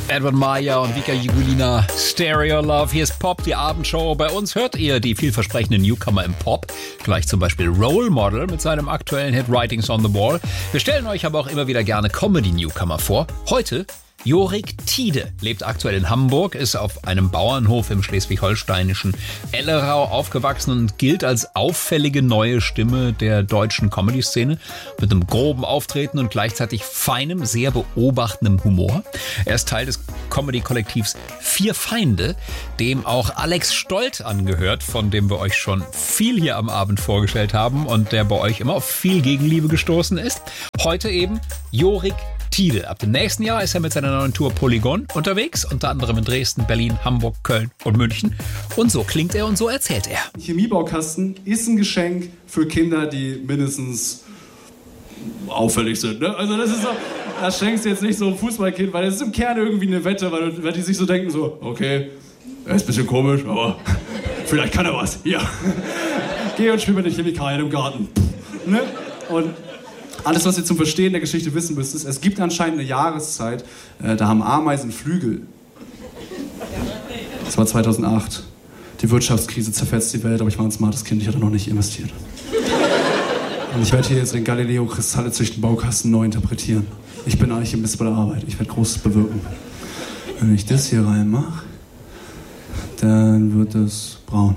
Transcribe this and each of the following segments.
Edward Maya und Vika Jugulina, Stereo Love. Hier ist Pop, die Abendshow. Bei uns hört ihr die vielversprechenden Newcomer im Pop. Gleich zum Beispiel Role Model mit seinem aktuellen Hit Writings on the Wall. Wir stellen euch aber auch immer wieder gerne Comedy-Newcomer vor. Heute Jorik Tiede lebt aktuell in Hamburg, ist auf einem Bauernhof im schleswig-holsteinischen Ellerau aufgewachsen und gilt als auffällige neue Stimme der deutschen Comedy-Szene mit einem groben Auftreten und gleichzeitig feinem, sehr beobachtendem Humor. Er ist Teil des Comedy-Kollektivs Vier Feinde, dem auch Alex Stolt angehört, von dem wir euch schon viel hier am Abend vorgestellt haben und der bei euch immer auf viel Gegenliebe gestoßen ist. Heute eben Jorik Tiede. Ab dem nächsten Jahr ist er mit seiner neuen Tour Polygon unterwegs, unter anderem in Dresden, Berlin, Hamburg, Köln und München. Und so klingt er und so erzählt er. Chemiebaukasten ist ein Geschenk für Kinder, die mindestens auffällig sind. Ne? Also das ist so, das schenkst du jetzt nicht so einem Fußballkind, weil das ist im Kern irgendwie eine Wette, weil die sich so denken so, okay, er ist ein bisschen komisch, aber vielleicht kann er was. Ja. Geh und spiel mit den Chemikalien im Garten. Ne? Und alles, was ihr zum Verstehen der Geschichte wissen müsst, ist, es gibt anscheinend eine Jahreszeit, da haben Ameisen Flügel. Das war 2008. Die Wirtschaftskrise zerfetzt die Welt, aber ich war ein smartes Kind, ich hatte noch nicht investiert. Und ich werde hier jetzt den Galileo-Kristalle zwischen den Baukasten neu interpretieren. Ich bin Alchemist bei der Arbeit, ich werde Großes bewirken. Wenn ich das hier reinmache, dann wird es braun.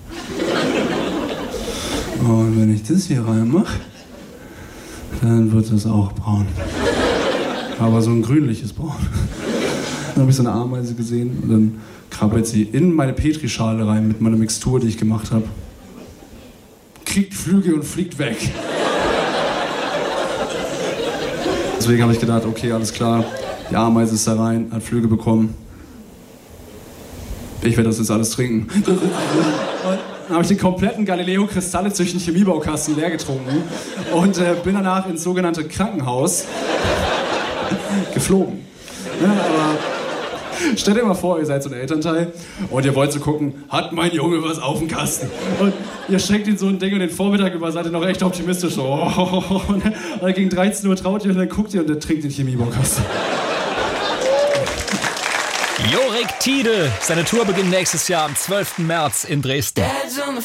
Und wenn ich das hier reinmache, dann wird es auch braun. Aber so ein grünliches Braun. Dann habe ich so eine Ameise gesehen und dann krabbelt sie in meine Petrischale rein mit meiner Mixtur, die ich gemacht habe. Kriegt Flügel und fliegt weg. Deswegen habe ich gedacht, okay, alles klar, die Ameise ist da rein, hat Flügel bekommen. Ich werde das jetzt alles trinken. Dann habe ich den kompletten Galileo-Kristalle zwischen Chemiebaukasten leer getrunken und bin danach ins sogenannte Krankenhaus geflogen. Ja, aber stellt euch mal vor, ihr seid so ein Elternteil und ihr wollt so gucken, hat mein Junge was auf dem Kasten? Und ihr schenkt ihm so ein Ding und den Vormittag über seid ihr noch echt optimistisch. So. Und dann gegen 13 Uhr traut ihr und dann guckt ihr und der trinkt den Chemiebaukasten. Jorik Tiede. Seine Tour beginnt nächstes Jahr am 12. März in Dresden.